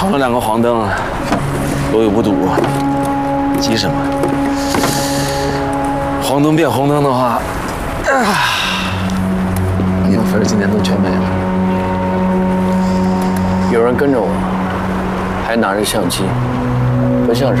少了2个黄灯，多有不堵，急什么？黄灯变红灯的话，你的分今天都全没了。 有人跟着我，还拿着相机，不像是。